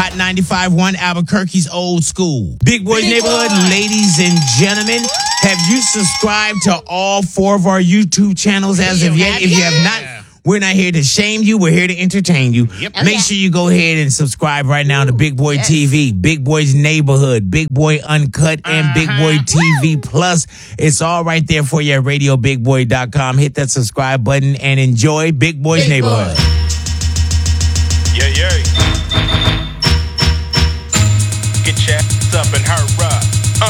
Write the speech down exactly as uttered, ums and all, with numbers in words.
Hot ninety-five point one Albuquerque's old school. Big Boy's Big Neighborhood, boy. Ladies and gentlemen, have you subscribed to all four of our YouTube channels as of yet? If you have not, we're not here to shame you. We're here to entertain you. Yep. Make okay. sure you go ahead and subscribe right now to Big Boy yes. T V, Big Boy's Neighborhood, Big Boy Uncut, and uh-huh. Big Boy T V Woo. Plus. It's all right there for you at radio big boy dot com. Hit that subscribe button and enjoy Big Boy's Big Neighborhood. Boy. Yeah, yeah. Get your ass up and hurry up.